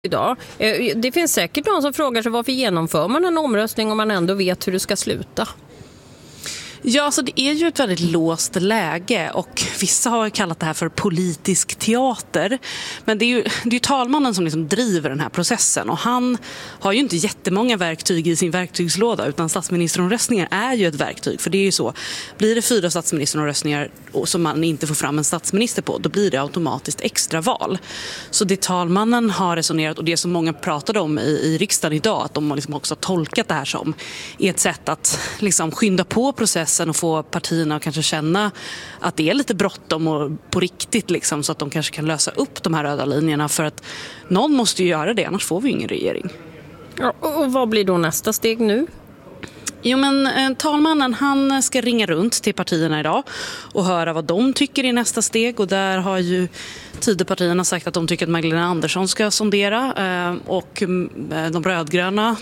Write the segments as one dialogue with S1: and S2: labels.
S1: idag. Det finns säkert någon som frågar sig varför genomför man en omröstning om man ändå vet hur det ska sluta?
S2: Ja, så det är ju ett väldigt låst läge och vissa har kallat det här för politisk teater. Men det är ju talmannen som liksom driver den här processen och han har ju inte jättemånga verktyg i sin verktygslåda utan statsministeromröstningar är ju ett verktyg. För det är ju så, blir det 4 statsministeromröstningar som man inte får fram en statsminister på, då blir det automatiskt extraval. Så det talmannen har resonerat och det som många pratade om i riksdagen idag, att de liksom också har tolkat det här som är ett sätt att liksom skynda på processen och få partierna att kanske känna att det är lite bråttom och på riktigt liksom, så att de kanske kan lösa upp de här röda linjerna för att någon måste ju göra det, annars får vi ingen regering.
S1: Ja, och vad blir då nästa steg nu?
S2: Jo, men talmannen han ska ringa runt till partierna idag och höra vad de tycker i nästa steg och där har ju Tidöpartierna sagt att de tycker att Magdalena Andersson ska sondera och de rödgröna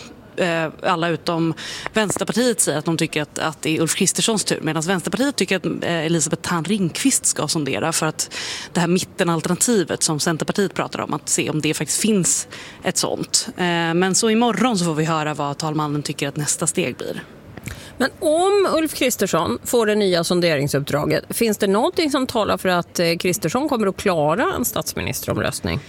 S2: alla utom Vänsterpartiet säger att de tycker att det är Ulf Kristerssons tur medan Vänsterpartiet tycker att Elisabeth Thand Ringqvist ska sondera för att det här mittenalternativet som Centerpartiet pratar om att se om det faktiskt finns ett sånt. Men så imorgon så får vi höra vad talmannen tycker att nästa steg blir.
S1: Men om Ulf Kristersson får det nya sonderingsuppdraget, finns det någonting som talar för att Kristersson kommer att klara en statsministeromröstning?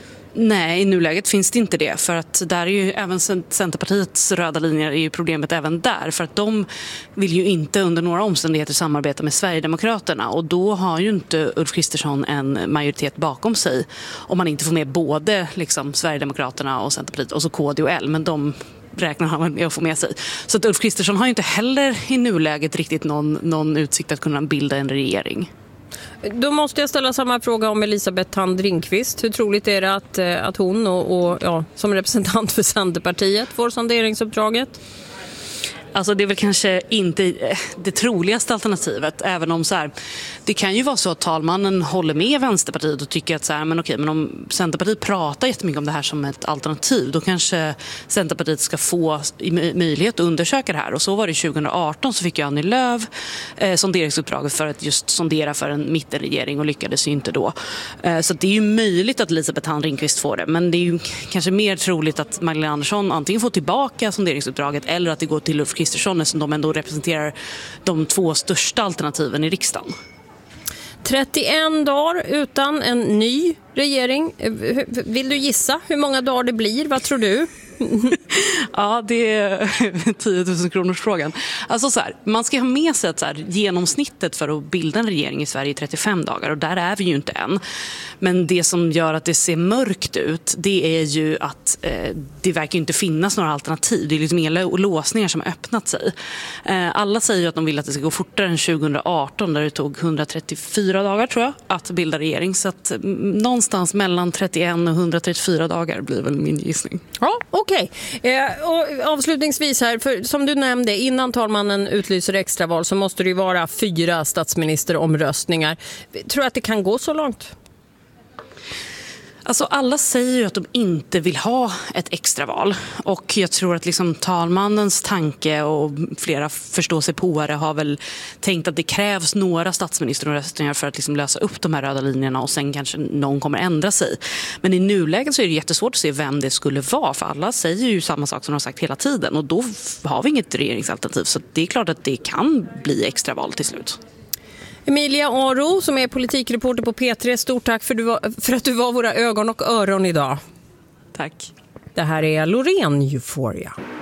S2: Nej, i nuläget finns det inte det för att där är ju även Centerpartiets röda linjer är ju problemet även där för att de vill ju inte under några omständigheter samarbeta med Sverigedemokraterna och då har ju inte Ulf Kristersson en majoritet bakom sig om man inte får med både liksom Sverigedemokraterna och Centerpartiet och så KD och L, men de räknar han med att få med sig. Så att Ulf Kristersson har ju inte heller i nuläget riktigt någon utsikt att kunna bilda en regering.
S1: Då måste jag ställa samma fråga om Elisabeth Thand Ringqvist. Hur troligt är det att hon och som representant för Centerpartiet får sonderingsuppdraget?
S2: Alltså det är väl kanske inte det troligaste alternativet, även om så här, det kan ju vara så att talmannen håller med Vänsterpartiet och tycker att så här, men okej, men om Centerpartiet pratar jättemycket om det här som ett alternativ, då kanske Centerpartiet ska få möjlighet att undersöka det här. Och så var det 2018 så fick ju Annie Lööf sonderingsuppdraget för att just sondera för en mittenregering och lyckades ju inte då. Så det är ju möjligt att Elisabeth Thand Ringqvist får det, men det är ju kanske mer troligt att Magdalena Andersson antingen får tillbaka sonderingsuppdraget eller att det går till Ulf Kristersson som de ändå representerar de 2 största alternativen i riksdagen.
S1: 31 dagar utan en ny regering. Vill du gissa hur många dagar det blir? Vad tror du?
S2: Ja, det är 10 000 kronors frågan. Alltså så här, man ska ha med sig att så här, genomsnittet för att bilda en regering i Sverige är 35 dagar och där är vi ju inte än. Men det som gör att det ser mörkt ut, det är ju att det verkar inte finnas några alternativ. Det är liksom inga låsningar som har öppnat sig. Alla säger ju att de vill att det ska gå fortare än 2018 där det tog 134 dagar tror jag att bilda regering. Så att någonstans mellan 31 och 134 dagar blir väl min gissning.
S1: Ja, okej. Och avslutningsvis här, för som du nämnde, innan talmannen utlyser extraval så måste det ju vara 4 statsministeromröstningar. Tror du att det kan gå så långt?
S2: Alltså alla säger ju att de inte vill ha ett extraval och jag tror att liksom talmannens tanke och flera förståsigpåare har väl tänkt att det krävs några statsministeromröstningar för att liksom lösa upp de här röda linjerna och sen kanske någon kommer ändra sig. Men i nuläget så är det jättesvårt att se vem det skulle vara för alla säger ju samma sak som de har sagt hela tiden och då har vi inget regeringsalternativ så det är klart att det kan bli extraval till slut.
S1: Emilia Aro som är politikreporter på P3, stort tack för att du var våra ögon och öron idag.
S2: Tack.
S1: Det här är Loreen Euphoria.